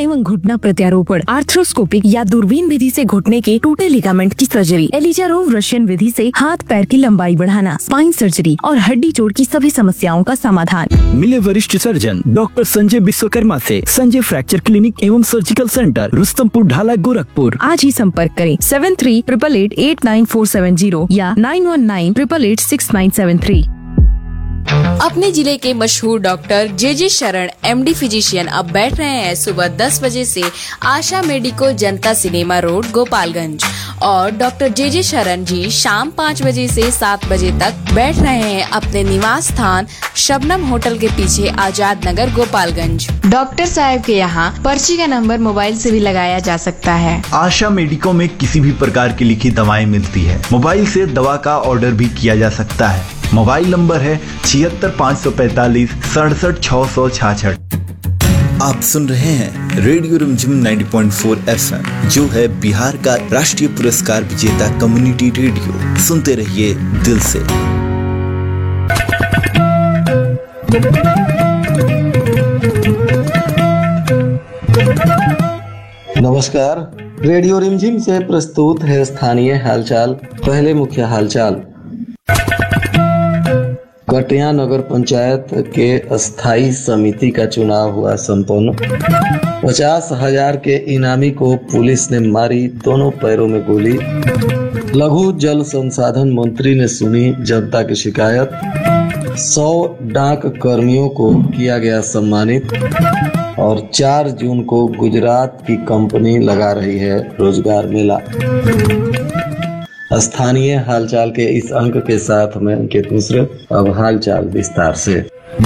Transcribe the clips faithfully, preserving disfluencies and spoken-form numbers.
एवं घुटना प्रत्यारोपण, आर्थ्रोस्कोपिक या दूरबीन विधि से घुटने के टूटे लिगामेंट की सर्जरी, एलिजारोव रशियन विधि से हाथ पैर की लंबाई बढ़ाना, स्पाइन सर्जरी और हड्डी जोड़ की सभी समस्याओं का समाधान। मिले वरिष्ठ सर्जन डॉक्टर संजय विश्वकर्मा से संजय फ्रैक्चर क्लिनिक एवं सर्जिकल सेंटर, रुस्तमपुर ढाला, गोरखपुर। आज ही संपर्क करें seven three triple eight eight nine four seven zero या nine one nine triple eight six nine seven three. अपने जिले के मशहूर डॉक्टर जे जे शरण एमडी फिजिशियन अब बैठ रहे हैं सुबह दस बजे से आशा मेडिको जनता सिनेमा रोड, गोपालगंज, और डॉक्टर जे जे शरण जी शाम पाँच बजे से सात बजे तक बैठ रहे हैं अपने निवास स्थान शबनम होटल के पीछे, आजाद नगर, गोपालगंज। डॉक्टर साहब के यहाँ पर्ची का नंबर मोबाइल से भी लगाया जा सकता है। आशा मेडिको में किसी भी प्रकार की लिखी दवाएं मिलती है। मोबाइल से दवा का ऑर्डर भी किया जा सकता है। मोबाइल नंबर है छिहत्तर पाँच सौ पैतालीस सड़सठ छह सौ छाछठ। आप सुन रहे हैं रेडियो रिमझिम नब्बे पॉइंट चार एफ एम, जो है बिहार का राष्ट्रीय पुरस्कार विजेता कम्युनिटी रेडियो। सुनते रहिए दिल से। नमस्कार, रेडियो रिमझिम से प्रस्तुत है स्थानीय हालचाल। पहले मुख्य हालचाल। कटिया नगर पंचायत के स्थायी समिति का चुनाव हुआ संपन्न। पचास हजार के इनामी को पुलिस ने मारी दोनों पैरों में गोली। लघु जल संसाधन मंत्री ने सुनी जनता की शिकायत। सौ डाक कर्मियों को किया गया सम्मानित। और चार जून को गुजरात की कंपनी लगा रही है रोजगार मेला। स्थानीय हालचाल के इस अंक के साथ मैं अंकित मिश्र। अब हालचाल विस्तार से।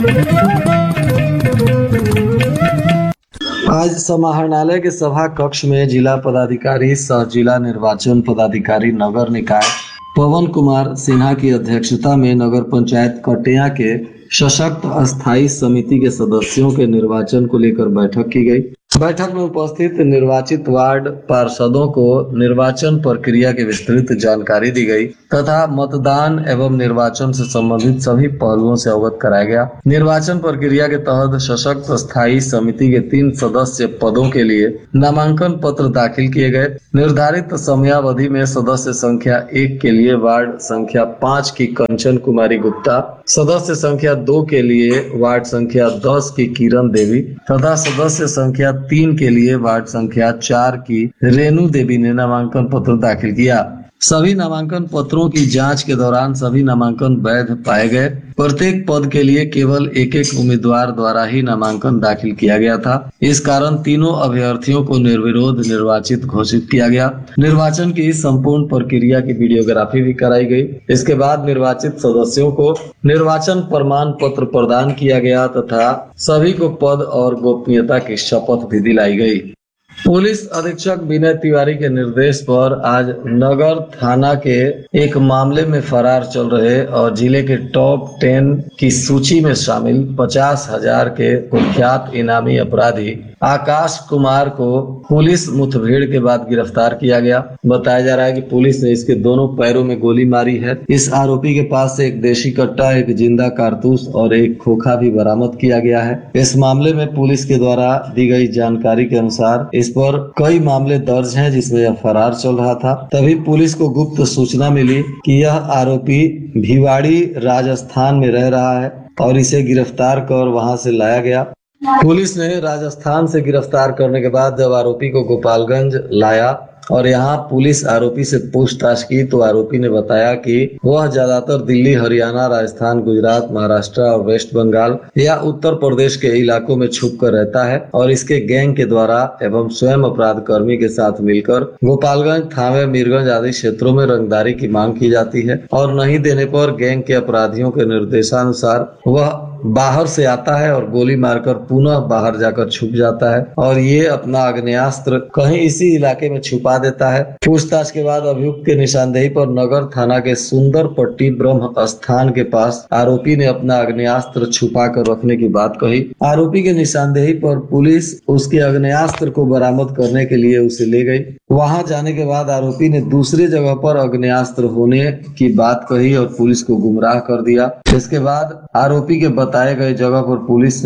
आज समाहरणालय के सभा कक्ष में जिला पदाधिकारी सह जिला निर्वाचन पदाधिकारी नगर निकाय पवन कुमार सिन्हा की अध्यक्षता में नगर पंचायत कटिया के सशक्त अस्थायी समिति के सदस्यों के निर्वाचन को लेकर बैठक की गई। बैठक में उपस्थित निर्वाचित वार्ड पार्षदों को निर्वाचन प्रक्रिया की विस्तृत जानकारी दी गई तथा मतदान एवं निर्वाचन से संबंधित सभी पहलुओं से अवगत कराया गया। निर्वाचन प्रक्रिया के तहत सशक्त स्थायी समिति के तीन सदस्य पदों के लिए नामांकन पत्र दाखिल किए गए। निर्धारित समयावधि में सदस्य संख्या एक के लिए वार्ड संख्या पाँच की कंचन कुमारी गुप्ता, सदस्य संख्या दो के लिए वार्ड संख्या दस की किरण देवी तथा सदस्य संख्या तीन के लिए वार्ड संख्या चार की रेणु देवी ने नामांकन पत्र दाखिल किया। सभी नामांकन पत्रों की जांच के दौरान सभी नामांकन वैध पाए गए। प्रत्येक पद के लिए केवल एक एक उम्मीदवार द्वारा ही नामांकन दाखिल किया गया था। इस कारण तीनों अभ्यर्थियों को निर्विरोध निर्वाचित घोषित किया गया। निर्वाचन की संपूर्ण प्रक्रिया की वीडियोग्राफी भी कराई गई। इसके बाद निर्वाचित सदस्यों को निर्वाचन प्रमाण पत्र प्रदान किया गया तथा सभी को पद और गोपनीयता की शपथ भी दिलाई गई। पुलिस अधीक्षक विनय तिवारी के निर्देश पर आज नगर थाना के एक मामले में फरार चल रहे और जिले के टॉप टेन की सूची में शामिल पचास हजार के कुख्यात इनामी अपराधी आकाश कुमार को पुलिस मुठभेड़ के बाद गिरफ्तार किया गया। बताया जा रहा है कि पुलिस ने इसके दोनों पैरों में गोली मारी है। इस आरोपी के पास से एक देशी कट्टा, एक जिंदा कारतूस और एक खोखा भी बरामद किया गया है। इस मामले में पुलिस के द्वारा दी गई जानकारी के अनुसार इस पर कई मामले दर्ज हैं जिसमें यह फरार चल रहा था। तभी पुलिस को गुप्त सूचना मिली कि यह आरोपी भिवाड़ी राजस्थान में रह रहा है और इसे गिरफ्तार कर वहां से लाया गया। पुलिस ने राजस्थान से गिरफ्तार करने के बाद जब आरोपी को गोपालगंज लाया और यहाँ पुलिस आरोपी से पूछताछ की तो आरोपी ने बताया कि वह ज्यादातर दिल्ली, हरियाणा, राजस्थान, गुजरात, महाराष्ट्र और वेस्ट बंगाल या उत्तर प्रदेश के इलाकों में छुप कर रहता है और इसके गैंग के द्वारा एवं स्वयं अपराध कर्मी के साथ मिलकर गोपालगंज, थावे, मीरगंज आदि क्षेत्रों में रंगदारी की मांग की जाती है और नहीं देने पर गैंग के अपराधियों के निर्देशानुसार वह बाहर से आता है और गोली मारकर पुनः बाहर जाकर छुप जाता है और ये अपना आग्नेयास्त्र कहीं इसी इलाके में छुपा देता है। पूछताछ के बाद अभियुक्त के निशानदेही पर नगर थाना के सुंदर पट्टी ब्रह्म स्थान के पास आरोपी ने अपना आग्नेयास्त्र छुपा कर रखने की बात कही। आरोपी के निशानदेही पर पुलिस उसके आग्नेयास्त्र को बरामद करने के लिए उसे ले गई। वहां जाने के बाद आरोपी ने दूसरी जगह पर आग्नेयास्त्र होने की बात कही और पुलिस को गुमराह कर दिया। इसके बाद आरोपी के बताए गए जगह पर पुलिस ने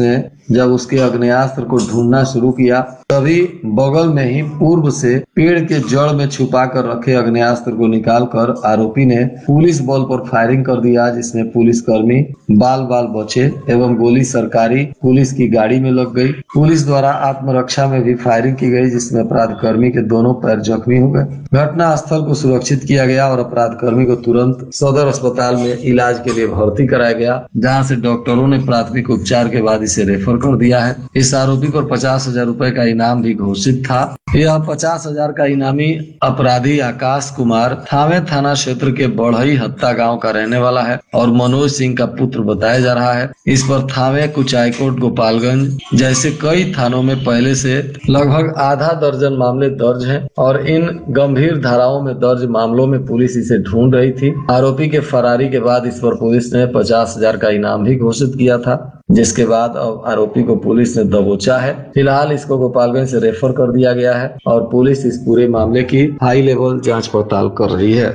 जब उसके आग्नेयास्त्र को ढूंढना शुरू किया तभी बगल में ही पूर्व से पेड़ के जड़ में छुपा कर रखे आग्नेयास्त्र को निकालकर आरोपी ने पुलिस बल पर फायरिंग कर दिया, जिसमें पुलिसकर्मी बाल बाल बचे एवं गोली सरकारी पुलिस की गाड़ी में लग गई। पुलिस द्वारा आत्मरक्षा में भी फायरिंग की गई, जिसमें अपराधकर्मी के दोनों पैर जख्मी हो गए। घटना स्थल को सुरक्षित किया गया और अपराधकर्मी को तुरंत सदर अस्पताल में इलाज के लिए भर्ती कराया गया, जहां से डॉक्टरों ने प्राथमिक उपचार के बाद इसे रेफर कर दिया है। इस आरोपी पर पचास हजार रूपए का इनाम भी घोषित था। यह पचास हजार का इनामी अपराधी आकाश कुमार थावे थाना क्षेत्र के बढ़ई हत्ता गांव का रहने वाला है और मनोज सिंह का पुत्र बताया जा रहा है। इस पर थावे, कुचायकोट, गोपालगंज जैसे कई थानों में पहले से लगभग आधा दर्जन मामले दर्ज हैं और इन गंभीर धाराओं में दर्ज मामलों में पुलिस इसे ढूंढ रही थी। आरोपी के फरारी के बाद इस पर पुलिस ने पचास हजार का इनाम भी घोषित किया था, जिसके बाद अब आरोपी को पुलिस ने दबोचा है। फिलहाल इसको गोपालगंज से रेफर कर दिया गया है और पुलिस इस पूरे मामले की हाई लेवल जांच पड़ताल कर रही है।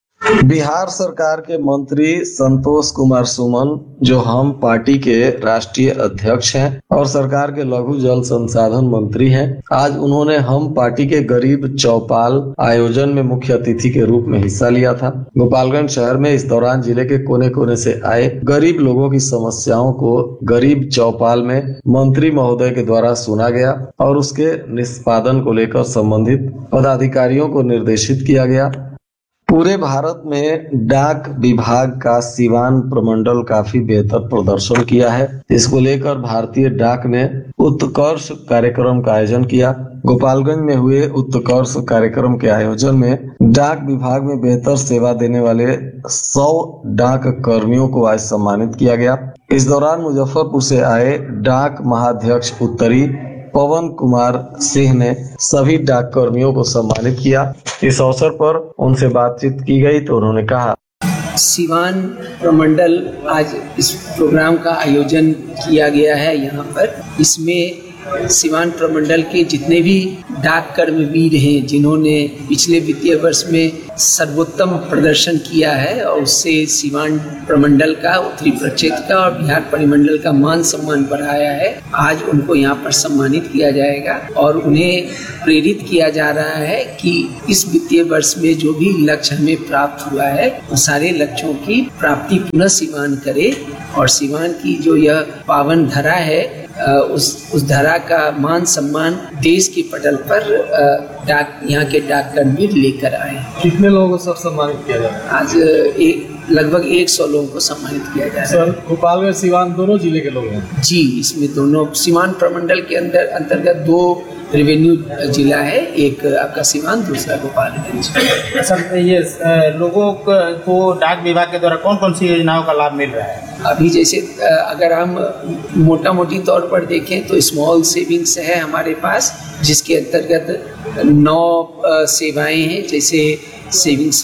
बिहार सरकार के मंत्री संतोष कुमार सुमन, जो हम पार्टी के राष्ट्रीय अध्यक्ष हैं और सरकार के लघु जल संसाधन मंत्री हैं, आज उन्होंने हम पार्टी के गरीब चौपाल आयोजन में मुख्य अतिथि के रूप में हिस्सा लिया था। गोपालगंज शहर में इस दौरान जिले के कोने कोने से आए गरीब लोगों की समस्याओं को गरीब चौपाल में मंत्री महोदय के द्वारा सुना गया और उसके निष्पादन को लेकर संबंधित पदाधिकारियों को निर्देशित किया गया। पूरे भारत में डाक विभाग का सिवान प्रमंडल काफी बेहतर प्रदर्शन किया है। इसको लेकर भारतीय डाक ने उत्कर्ष कार्यक्रम का आयोजन किया। गोपालगंज में हुए उत्कर्ष कार्यक्रम के आयोजन में डाक विभाग में बेहतर सेवा देने वाले सौ डाक कर्मियों को आज सम्मानित किया गया। इस दौरान मुजफ्फरपुर से आए डाक महाध्यक्ष उत्तरी पवन कुमार सिंह ने सभी डाक कर्मियों को सम्मानित किया। इस अवसर पर उनसे बातचीत की गई तो उन्होंने कहा, सिवान प्रमंडल आज इस प्रोग्राम का आयोजन किया गया है। यहाँ पर इसमें सिवान प्रमंडल के जितने भी डाक कर्मवीर हैं, जिन्होंने पिछले वित्तीय वर्ष में सर्वोत्तम प्रदर्शन किया है और उससे सिवान प्रमंडल का, उत्तरी प्रक्षेत्र का और बिहार परिमंडल का मान सम्मान बढ़ाया है, आज उनको यहाँ पर सम्मानित किया जाएगा और उन्हें प्रेरित किया जा रहा है कि इस वित्तीय वर्ष में जो भी लक्ष्य हमें प्राप्त हुआ है उन सारे लक्ष्यों की प्राप्ति पुनः सिवान करे और सिवान की जो यह पावन धरा है उस उस धरा का मान सम्मान देश के पटल पर डाक यहाँ के डाक कर्मी लेकर आए। कितने लोगों को सब सम्मानित किया जा रहा है? आज एक लगभग एक सौ लोगों को सम्मानित किया जा रहा है। गोपालगंज सिवान दोनों जिले के लोग हैं जी। इसमें दोनों सिवान प्रमंडल के अंदर अंतर्गत दो रेवेन्यू जिला है, एक आपका सिवान, दूसरा गोपालगंज। सर, ये लोगों को डाक विभाग के द्वारा कौन कौन सी योजनाओं का लाभ मिल रहा है? अभी जैसे अगर हम मोटा मोटी तौर पर देखें तो स्मॉल सेविंग्स है हमारे पास, जिसके अंतर्गत नौ सेवाएं हैं, जैसे सेविंग्स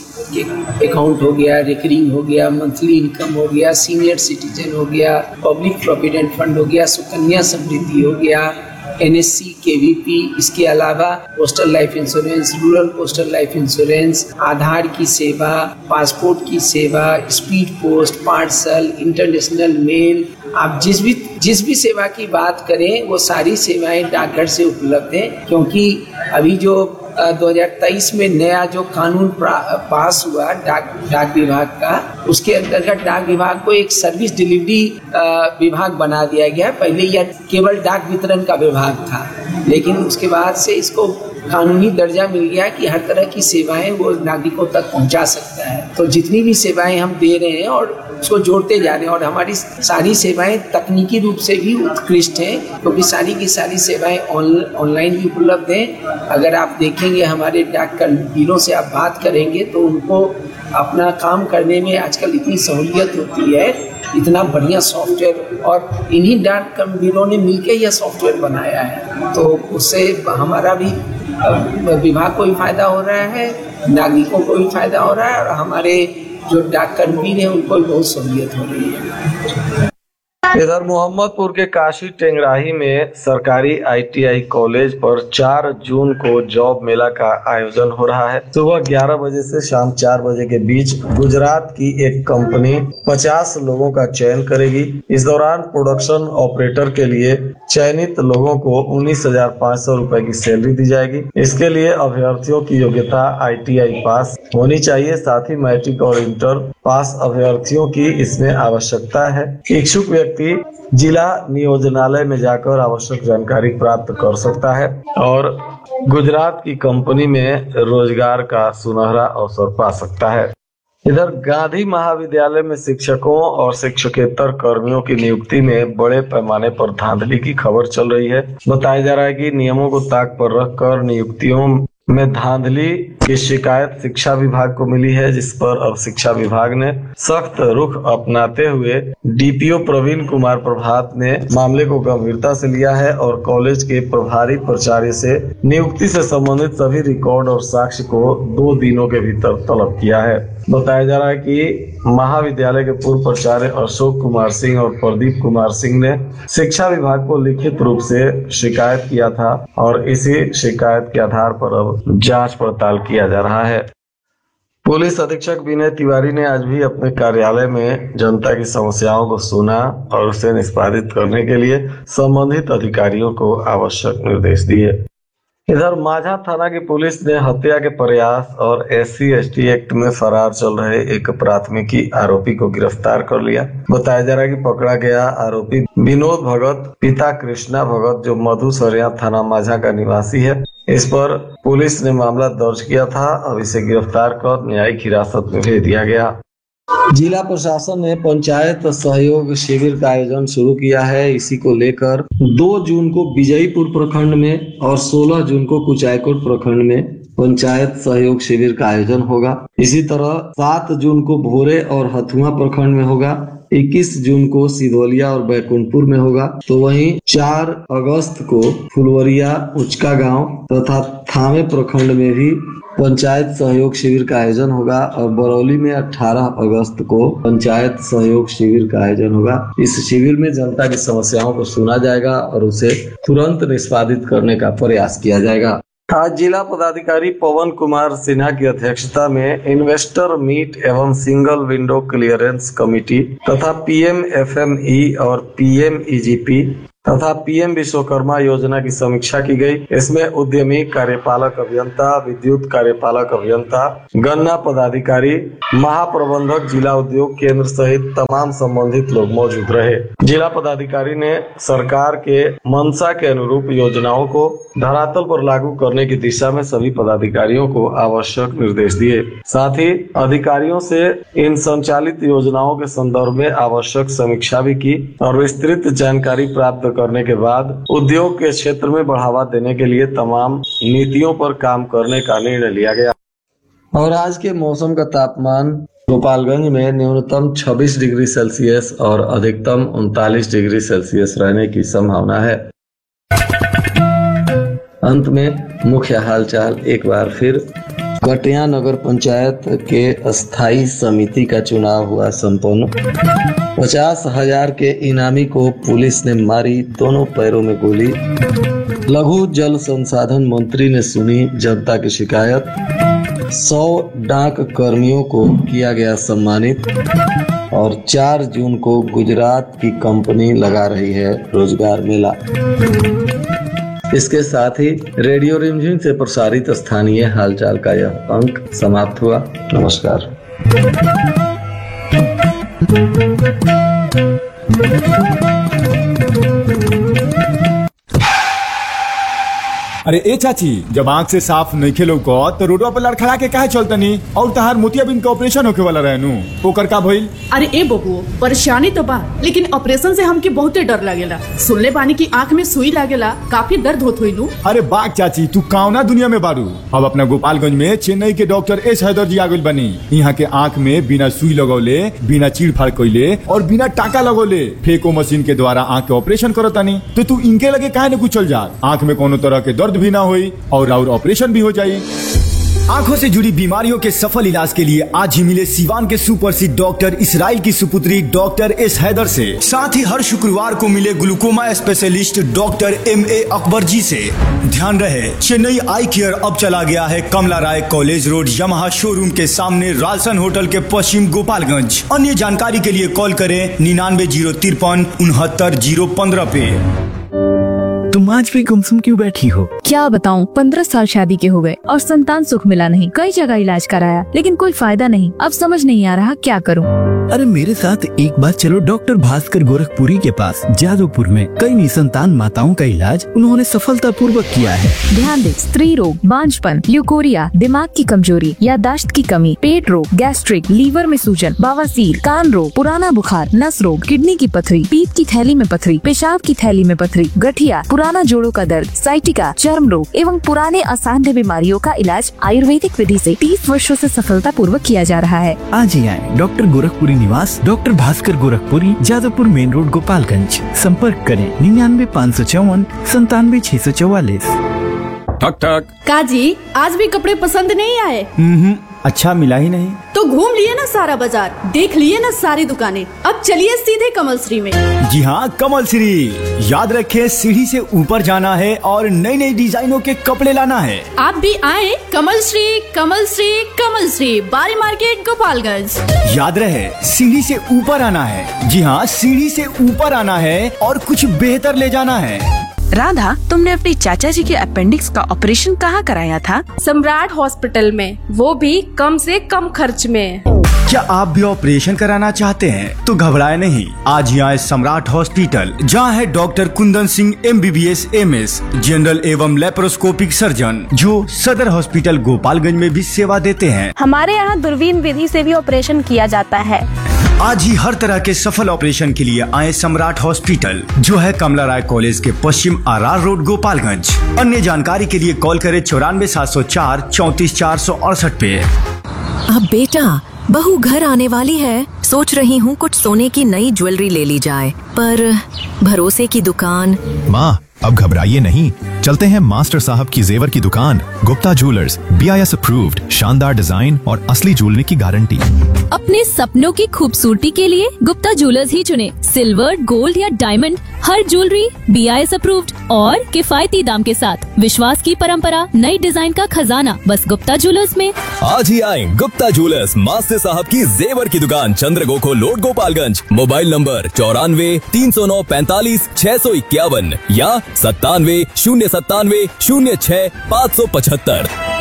अकाउंट हो गया, रिकरिंग हो गया, मंथली इनकम हो गया, सीनियर सिटीजन हो गया, पब्लिक प्रोविडेंट फंड हो गया, सुकन्या समृद्धि हो गया, एन एस सी, के वी पी, इसके अलावा postal life insurance, rural postal life insurance, आधार की सेवा, पासपोर्ट की सेवा, speed post, parcel, international mail, आप जिस भी जिस भी सेवा की बात करें वो सारी सेवाएं डाकघर से उपलब्ध हैं। क्योंकि अभी जो दो हज़ार तेईस में नया जो कानून पास हुआ डाक डाक विभाग का, उसके अंतर्गत डाक विभाग को एक सर्विस डिलीवरी विभाग बना दिया गया। पहले यह केवल डाक वितरण का विभाग था, लेकिन उसके बाद से इसको कानूनी दर्जा मिल गया कि हर तरह की सेवाएं वो नागरिकों तक पहुंचा सकता है। तो जितनी भी सेवाएं हम दे रहे हैं और उसको जोड़ते जा रहे हैं और हमारी सारी सेवाएं तकनीकी रूप से भी उत्कृष्ट हैं, क्योंकि सारी की सारी सेवाएं ऑनलाइन भी उपलब्ध हैं। अगर आप देखेंगे हमारे डाक कर्मवीरों से आप बात करेंगे तो उनको अपना काम करने में आजकल इतनी सहूलियत होती है, इतना बढ़िया सॉफ्टवेयर, और इन्हीं डाक कर्मवीरों ने मिलकर यह सॉफ्टवेयर बनाया है। तो उससे हमारा भी विभाग को भी फायदा हो रहा है, नागरिकों को भी फायदा हो रहा है और हमारे जो डाक कर्मी हैं उनको भी बहुत सहूलियत हो रही है। इधर मोहम्मदपुर के काशी टेंगराही में सरकारी आई टी आई कॉलेज पर चार जून को जॉब मेला का आयोजन हो रहा है। सुबह ग्यारह बजे से शाम चार बजे के बीच गुजरात की एक कंपनी पचास लोगों का चयन करेगी। इस दौरान प्रोडक्शन ऑपरेटर के लिए चयनित लोगों को उन्नीस हजार पाँच सौ रूपए की सैलरी दी जाएगी। इसके लिए अभ्यर्थियों की योग्यता आई टी आई पास होनी चाहिए। साथ ही मैट्रिक और इंटर पास अभ्यर्थियों की इसमें आवश्यकता है। इच्छुक व्यक्ति जिला नियोजनालय में जाकर आवश्यक जानकारी प्राप्त कर सकता है और गुजरात की कंपनी में रोजगार का सुनहरा अवसर पा सकता है। इधर गांधी महाविद्यालय में शिक्षकों और शिक्षकेतर कर्मियों की नियुक्ति में बड़े पैमाने पर धांधली की खबर चल रही है। बताया जा रहा है कि नियमों को ताक पर रखकर नियुक्तियों में धांधली की शिकायत शिक्षा विभाग को मिली है, जिस पर अब शिक्षा विभाग ने सख्त रुख अपनाते हुए D P O Praveen Kumar प्रभात ने मामले को गंभीरता से लिया है और कॉलेज के प्रभारी प्राचार्य से नियुक्ति से संबंधित सभी रिकॉर्ड और साक्ष्य को दो दिनों के भीतर तलब किया है। बताया जा रहा है कि महाविद्यालय के पूर्व प्राचार्य अशोक कुमार सिंह और प्रदीप कुमार सिंह ने शिक्षा विभाग को लिखित रूप से शिकायत किया था और इसी शिकायत के आधार पर अब जांच पड़ताल किया जा रहा है। पुलिस अधीक्षक विनय तिवारी ने आज भी अपने कार्यालय में जनता की समस्याओं को सुना और उसे निष्पादित करने के लिए संबंधित अधिकारियों को आवश्यक निर्देश दिए। इधर माझा थाना की पुलिस ने हत्या के प्रयास और S C S T act में फरार चल रहे एक प्राथमिकी आरोपी को गिरफ्तार कर लिया। बताया जा रहा है कि पकड़ा गया आरोपी विनोद भगत पिता कृष्णा भगत जो मधुसरिया थाना माझा का निवासी है। इस पर पुलिस ने मामला दर्ज किया था। अब इसे गिरफ्तार कर न्यायिक हिरासत में भेज दिया गया। जिला प्रशासन ने पंचायत सहयोग शिविर का आयोजन शुरू किया है। इसी को लेकर दो जून को विजयपुर प्रखंड में और सोलह जून को कुचायकोट प्रखंड में पंचायत सहयोग शिविर का आयोजन होगा। इसी तरह सात जून को भोरे और हथुआ प्रखंड में होगा। इक्कीस जून को सिधोलिया और बैकुंठपुर में होगा। तो वहीं चार अगस्त को फुलवरिया उचका गांव तथा थामे प्रखंड में भी पंचायत सहयोग शिविर का आयोजन होगा और बरौली में अठारह अगस्त को पंचायत सहयोग शिविर का आयोजन होगा। इस शिविर में जनता की समस्याओं को सुना जाएगा और उसे तुरंत निष्पादित करने का प्रयास किया जाएगा। आज जिला पदाधिकारी पवन कुमार सिन्हा की अध्यक्षता में इन्वेस्टर मीट एवं सिंगल विंडो क्लियरेंस कमेटी तथा P M F M E और P M E G P तथा पी एम विश्वकर्मा योजना की समीक्षा की गई। इसमें उद्यमी, कार्यपालक अभियंता, विद्युत कार्यपालक अभियंता, गन्ना पदाधिकारी, महाप्रबंधक, जिला उद्योग केंद्र सहित तमाम संबंधित लोग मौजूद रहे। जिला पदाधिकारी ने सरकार के मंशा के अनुरूप योजनाओं को धरातल पर लागू करने की दिशा में सभी पदाधिकारियों को आवश्यक निर्देश दिए। साथ ही अधिकारियों से इन संचालित योजनाओं के संदर्भ में आवश्यक समीक्षा भी की और विस्तृत जानकारी प्राप्त करने के बाद उद्योग के क्षेत्र में बढ़ावा देने के लिए तमाम नीतियों पर काम करने का निर्णय लिया गया। और आज के मौसम का तापमान गोपालगंज में न्यूनतम छब्बीस डिग्री सेल्सियस और अधिकतम उनतालीस डिग्री सेल्सियस रहने की संभावना है। अंत में मुख्य हालचाल एक बार फिर। कटिया नगर पंचायत के स्थायी समिति का चुनाव हुआ संपन्न। पचास हजार के इनामी को पुलिस ने मारी दोनों पैरों में गोली। लघु जल संसाधन मंत्री ने सुनी जनता की शिकायत। सौ डाक कर्मियों को किया गया सम्मानित। और चार जून को गुजरात की कंपनी लगा रही है रोजगार मेला। इसके साथ ही रेडियो रिमझिम से प्रसारित स्थानीय हालचाल का यह अंक समाप्त हुआ। नमस्कार। अरे ए चाची, जब आँख से साफ नहीं खेलो को तो रोडवा पर लड़खड़ा के काहे चलतनी? और तहार मोतियाबिंद का ऑपरेशन होके वाला रहनु, ओकर का भइल? अरे ए बबू, परेशानी तो बा, लेकिन ऑपरेशन से हमके बहुते डर लागेला। सुनले बानी की आँख में सुई लागेला, काफी दर्द होत होई नु। अरे बाग चाची, तू कौना दुनिया में बारू? अब अपना गोपालगंज में चेन्नई के डॉक्टर एस हैदर जी आ गइल बनी। यहाँ के आँख में बिना सुई लगौले, बिना चीड़ फाड़ कइले और बिना टाका लगौले फेको मशीन के द्वारा आँख के ऑपरेशन करतानी। तो तू इनके लगे काहे न कुछ चल जा, आँख में कोनो तरह के दर्द भी ना होई और और ऑपरेशन भी हो जाई। आंखों से जुड़ी बीमारियों के सफल इलाज के लिए आज ही मिले सीवान के सुप्रसिद्ध डॉक्टर इसराइल की सुपुत्री डॉक्टर एस हैदर से। साथ ही हर शुक्रवार को मिले glaucoma specialist doctor M A Akbar जी से। ध्यान रहे, चेन्नई आई केयर अब चला गया है कमला राय कॉलेज रोड यमहा शोरूम के सामने रालसन होटल के पश्चिम गोपालगंज। अन्य जानकारी के लिए कॉल करें निन्यानवे जीरो तिरपन उनहत्तर जीरो पंद्रह पे। तुम आज भी गुमसुम क्यों बैठी हो? क्या बताऊं, पंद्रह साल शादी के हो गए और संतान सुख मिला नहीं। कई जगह इलाज कराया लेकिन कोई फायदा नहीं। अब समझ नहीं आ रहा क्या करूं। अरे मेरे साथ एक बार चलो डॉक्टर भास्कर गोरखपुरी के पास। जादवपुर में कई निसंतान माताओं का इलाज उन्होंने सफलता पूर्वक किया है। ध्यान दे, स्त्री रोग, बांझपन, ल्यूकोरिया, दिमाग की कमजोरी, याददाश्त की कमी, पेट रोग, गैस्ट्रिक, लीवर में सूजन, बवासीर, कान रोग, पुराना बुखार, नस रोग, किडनी की पथरी, पीत की थैली में पथरी, पेशाब की थैली में पथरी, गठिया, पुराना जोड़ों का दर्द, साइटिका, चर्म रोग एवं पुराने असाध्य बीमारियों का इलाज आयुर्वेदिक विधि से तीस वर्षों से सफलता पूर्वक किया जा रहा है। आज ही आए डॉक्टर गोरखपुरी निवास, doctor Bhaskar Gorakhpuri, Jadavpur main road, Gopalganj. संपर्क करें निन्यानवे पाँच सौ चौवन संतानवे छह सौ चौवालीस। ठक ठक। काजी, आज भी कपड़े पसंद नहीं आए? हम्म, अच्छा मिला ही नहीं। तो घूम लिए ना सारा बाजार, देख लिए ना सारी दुकानें, अब चलिए सीधे कमल श्री में। जी हाँ, कमल श्री। याद रखे, सीढ़ी से ऊपर जाना है और नई नई डिजाइनों के कपड़े लाना है। आप भी आए कमल श्री, कमल श्री, कमल श्री, बारी मार्केट, गोपालगंज। याद रहे, सीढ़ी से ऊपर आना है। जी हाँ, सीढ़ी से ऊपर आना है और कुछ बेहतर ले जाना है। राधा, तुमने अपने चाचा जी के अपेंडिक्स का ऑपरेशन कहाँ कराया था? सम्राट हॉस्पिटल में, वो भी कम से कम खर्च में। क्या आप भी ऑपरेशन कराना चाहते हैं तो घबराए नहीं, आज ही आए सम्राट हॉस्पिटल, जहां है doctor Kundan Singh M B B S M S, general एवं लेप्रोस्कोपिक सर्जन, जो सदर हॉस्पिटल गोपालगंज में भी सेवा देते हैं। हमारे यहाँ दूरबीन विधि से भी ऑपरेशन किया जाता है। आज ही हर तरह के सफल ऑपरेशन के लिए आए सम्राट हॉस्पिटल, जो है कमला राय कॉलेज के पश्चिम आर आर रोड, गोपालगंज। अन्य जानकारी के लिए कॉल करें चौरानवे सात सौ चार चौतीस चार सौ अड़सठ पे। अब बेटा, बहू घर आने वाली है, सोच रही हूँ कुछ सोने की नई ज्वेलरी ले ली जाए, पर भरोसे की दुकान। माँ, अब घबराइए नहीं, चलते हैं मास्टर साहब की जेवर की दुकान, Gupta jewellers, B I S approved, शानदार डिजाइन और असली ज्वेलरी की गारंटी। अपने सपनों की खूबसूरती के लिए गुप्ता ज्वेलर्स ही चुने। सिल्वर, गोल्ड या diamond, her jewellery B I S approved और किफायती दाम के साथ। विश्वास की परंपरा, नई डिजाइन का खजाना, बस गुप्ता ज्वेलर्स में। आज ही आए गुप्ता ज्वेलर्स, मास्टर साहब की जेवर की दुकान, चंद्रगोखो रोड, गोपालगंज। मोबाइल नंबर चौरानवे तीन सौ नौ पैंतालीस छह सौ इक्यावन या सत्तानवे शून्य सत्तानवे शून्य छह पाँच सौ पचहत्तर।